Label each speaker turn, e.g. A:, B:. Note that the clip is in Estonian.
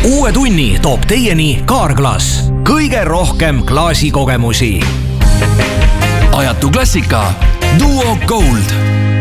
A: uue tunni toob teieni Kaarglass, kõige rohkem klaasikogemusi.
B: ajatu klassika Duo Gold.